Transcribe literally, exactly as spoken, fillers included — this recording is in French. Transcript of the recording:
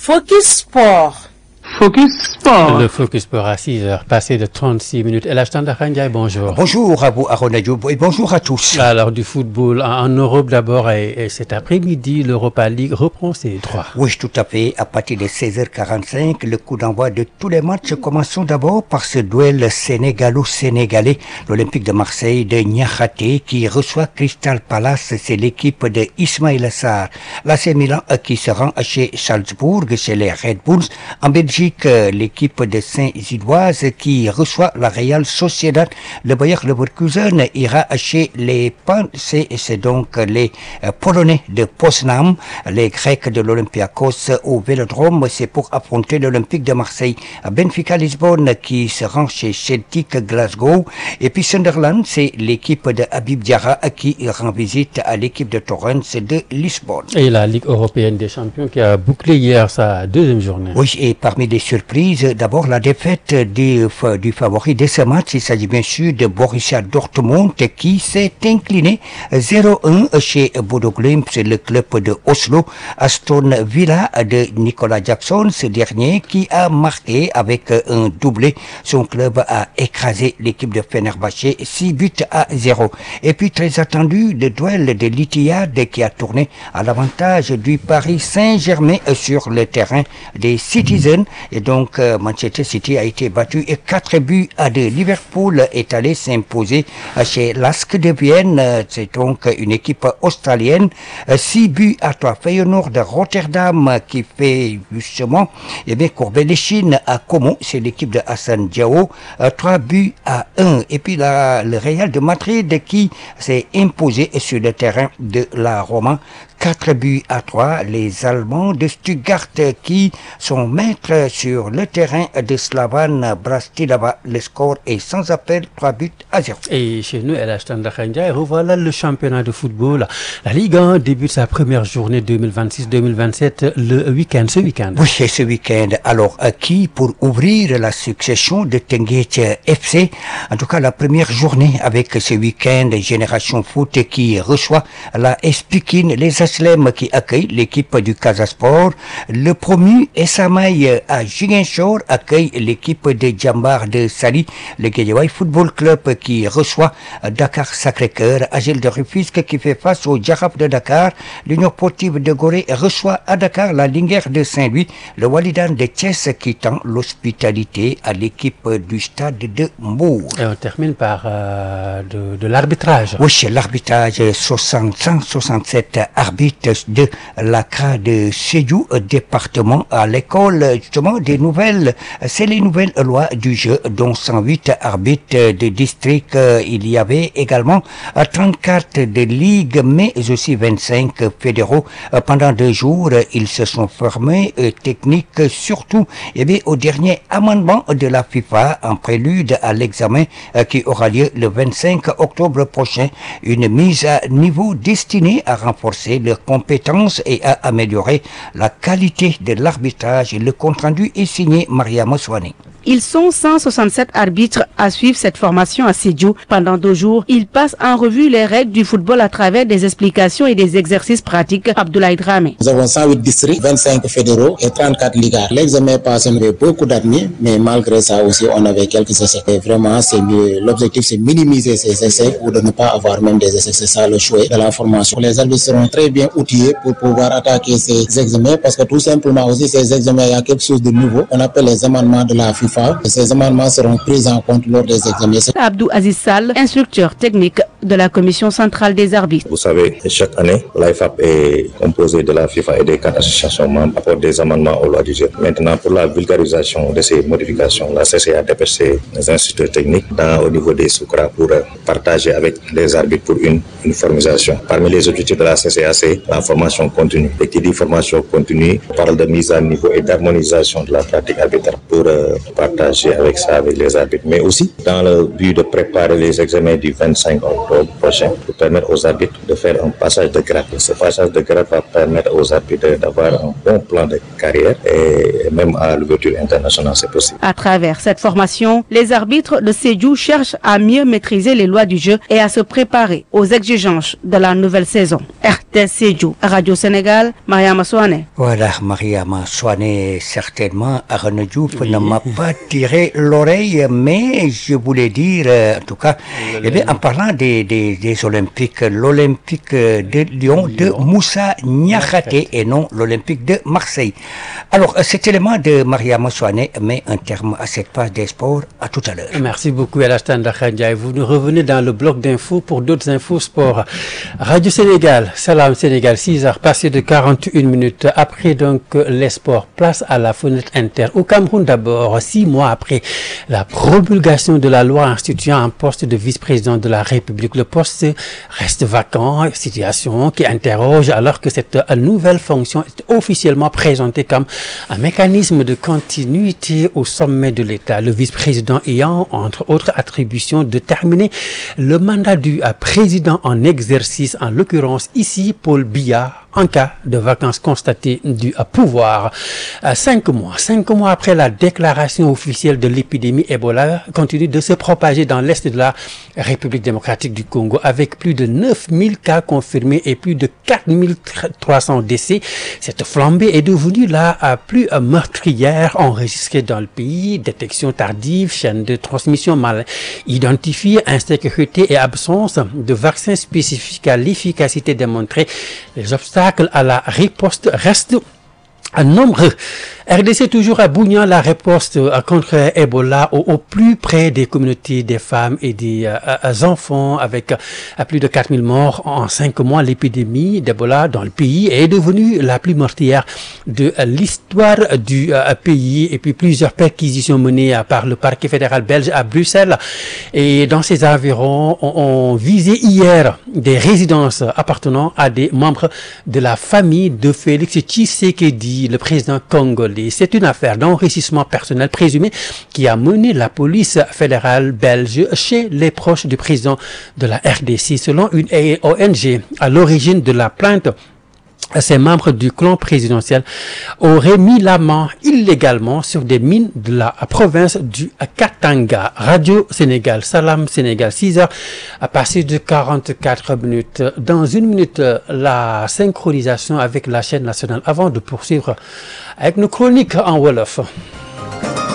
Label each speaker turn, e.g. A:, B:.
A: Focus Sport.
B: Focus Sport.
C: Le Focus Sport à six heures, passé de trente-six minutes. El Hadj Tandakha Ndiaye, bonjour.
D: Bonjour à vous, Arona Diop, et bonjour à tous.
C: Alors, du football en, en Europe d'abord, et, et cet après-midi, l'Europa League reprend ses droits.
D: Oui, tout à fait. À partir de seize heures quarante-cinq, le coup d'envoi de tous les matchs. Commençons d'abord par ce duel sénégalo-sénégalais. L'Olympique de Marseille de Niakhaté qui reçoit Crystal Palace. C'est l'équipe de Ismaïla Sarr. L'A C Milan qui se rend chez Salzbourg, chez les Red Bulls. En Belgique, l'équipe de Saint-Gilloise qui reçoit la Real Sociedad. Le Bayer Leverkusen ira chez les Pans, c'est donc les Polonais de Poznan, les Grecs de l'Olympiakos au Vélodrome, c'est pour affronter l'Olympique de Marseille. Benfica Lisbonne qui se rend chez Celtic Glasgow. Et puis Sunderland, c'est l'équipe de Habib Diarra qui rend visite à l'équipe de Torrens de Lisbonne.
C: Et la Ligue européenne des champions qui a bouclé hier sa deuxième journée.
D: Oui, et parmi les surprises, d'abord la défaite du, du favori de ce match, il s'agit bien sûr de Borussia Dortmund qui s'est incliné zéro un chez Bodo Glimt, le club de Oslo. Aston Villa de Nicolas Jackson, ce dernier qui a marqué avec un doublé. Son club a écrasé l'équipe de Fenerbahçe six buts à zéro. Et puis très attendu, le duel de l'Itihad qui a tourné à l'avantage du Paris Saint-Germain sur le terrain des Citizens. Et donc euh, Manchester City a été battu et quatre buts à deux. Liverpool est allé s'imposer chez l'A S K de Vienne. C'est donc une équipe australienne. six buts à trois. Feyenoord de Rotterdam qui fait justement eh bien courber les chines à Como. C'est l'équipe de Hassan Diao. trois buts à un. Et puis la, le Real de Madrid qui s'est imposé sur le terrain de la Roma. quatre buts à trois. Les Allemands de Stuttgart qui sont maîtres sur le terrain de Slavan Bratislava. Le score est sans appel, trois buts à zéro.
C: Et chez nous, El Hadj Tandakha Ndiaye, revoilà le championnat de football. La Ligue un débute sa première journée deux mille vingt-six deux mille vingt-sept le week-end, ce week-end.
D: Oui, c'est ce week-end. Alors, qui pour ouvrir la succession de Teungueth F C? En tout cas, la première journée avec ce week-end, Génération Foot qui reçoit la S Pikine, les Aslem qui accueille l'équipe du Casa Sport. Le promu Esamaï à Ziguinchor accueille l'équipe de Djambar de Sali. Le Guédiawaye Football Club qui reçoit Dakar Sacré-Cœur. Agile de Rufisque qui fait face au Djarab de Dakar. L'Union Sportive de Gorée reçoit à Dakar la Linguère de Saint-Louis. Le Walidan de Thiès qui tend l'hospitalité à l'équipe du stade de Mbour.
C: Et on termine par euh, de, de l'arbitrage.
D: Oui, c'est l'arbitrage soixante, cent soixante-sept arbitres de l'A C R A de Sédhiou, département à l'école justement des nouvelles, c'est les nouvelles lois du jeu, dont cent huit arbitres de district. Il y avait également trente-quatre de ligue, mais aussi vingt-cinq fédéraux. Pendant deux jours, ils se sont formés techniques, surtout eh bien, au dernier amendement de la FIFA en prélude à l'examen qui aura lieu le vingt-cinq octobre prochain. Une mise à niveau destinée à renforcer leurs compétences et à améliorer la qualité de l'arbitrage. Le compte-rendu est signé Mariama Souane.
A: Ils sont cent soixante-sept arbitres à suivre cette formation à Sédhiou. Pendant deux jours, ils passent en revue les règles du football à travers des explications et des exercices pratiques. Abdoulaye Dramé.
E: Nous avons cent huit districts, vingt-cinq fédéraux et trente-quatre ligas. L'examen passé, on avait beaucoup d'admis, mais malgré ça aussi, on avait quelques essais. Et vraiment, c'est mieux. L'objectif, c'est minimiser ces essais ou de ne pas avoir même des essais. C'est ça le choix de la formation. Les arbitres seront très bien outillés pour pouvoir attaquer ces examens parce que tout simplement aussi, ces examens, il y a quelque chose de nouveau. On appelle les amendements de la FIFA. Et ces amendements seront pris en compte lors des examens.
A: Abdou Aziz Sall, instructeur technique de la Commission centrale des arbitres.
F: Vous savez, chaque année, l'A F A P est composée de la FIFA et des quatre associations membres apportent des amendements aux lois du jeu. Maintenant, pour la vulgarisation de ces modifications, la C C A dépêche les instituteurs techniques dans, au niveau des soukras pour partager avec les arbitres pour une uniformisation. Parmi les objectifs de la C C A, c'est la formation continue. Et qui dit formation continue parle de mise à niveau et d'harmonisation de la pratique arbitrale pour euh, partager avec ça, avec les arbitres. Mais aussi dans le but de préparer les examens du vingt-cinq octobre prochain pour permettre aux arbitres de faire un passage de grade. Ce passage de grade va permettre aux arbitres d'avoir un bon plan de carrière et même à l'ouverture internationale, c'est possible.
A: À travers cette formation, les arbitres de Sédhiou cherchent à mieux maîtriser les lois du jeu et à se préparer aux exigences de la nouvelle saison. R T de Sédhiou. Radio Sénégal, Mariama Soane.
D: Voilà, Mariama Soane, certainement, Arnaud Diouf oui. ne m'a pas tiré l'oreille, mais je voulais dire, euh, en tout cas, eh bien, en parlant des, des, des Olympiques, l'Olympique de Lyon de Moussa Niakhaté et non l'Olympique de Marseille. Alors, cet élément de Mariama Soane met un terme à cette page des sports. À tout à l'heure.
C: Merci beaucoup, Elastan Dakhandjaï. Vous nous revenez dans le bloc d'infos pour d'autres infos sport. Radio Sénégal, Salam Sénégal, six heures passées de quarante-et une minutes. Après donc les sports, place à la fenêtre inter. Au Cameroun d'abord, six mois après la promulgation de la loi instituant un poste de vice-président de la République. Le poste reste vacant, situation qui interroge alors que cette nouvelle fonction est officiellement présentée comme un mécanisme de continuité au sommet de l'État. Le vice-président ayant, entre autres attributions, de terminer le mandat du président en exercice, en l'occurrence ici Paul Biya, en cas de vacances constatées du pouvoir. Cinq mois, cinq mois après la déclaration officielle de l'épidémie Ebola, continue de se propager dans l'est de la République démocratique du Congo, avec plus de neuf mille cas confirmés et plus de quatre mille trois cents décès. Cette flambée est devenue la plus meurtrière enregistrée dans le pays. Détection tardive, chaîne de transmission mal identifiée, insécurité et absence de vaccins spécifiques à l'efficacité démontrée. Les obstacles à la riposte restent nombreux. R D C toujours à Bougnan, la riposte contre Ebola au, au plus près des communautés, des femmes et des euh, enfants, avec euh, plus de quatre mille morts en cinq mois. L'épidémie d'Ebola dans le pays est devenue la plus meurtrière de euh, l'histoire du euh, pays, et puis plusieurs perquisitions menées euh, par le parquet fédéral belge à Bruxelles et dans ses environs ont, ont visé hier des résidences appartenant à des membres de la famille de Félix Tshisekedi, le président congolais. C'est une affaire d'enrichissement personnel présumé qui a mené la police fédérale belge chez les proches du président de la R D C. Selon une O N G à l'origine de la plainte, ces membres du clan présidentiel auraient mis la main illégalement sur des mines de la province du Katanga. Radio Sénégal, Salam Sénégal, six heures à passer de quarante-quatre minutes. Dans une minute, la synchronisation avec la chaîne nationale avant de poursuivre avec nos chroniques en Wolof.